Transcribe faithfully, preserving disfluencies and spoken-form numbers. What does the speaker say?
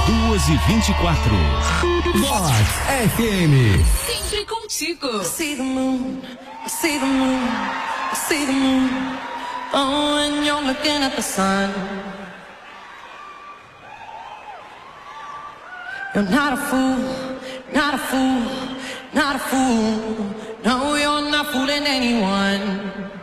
duas e vinte e quatro. Vox F M. Sempre contigo. I see the moon, I see the moon, I see the moon. Oh, and you're looking at the sun. You're not a fool, not a fool, not a fool. No, you're not fooling anyone.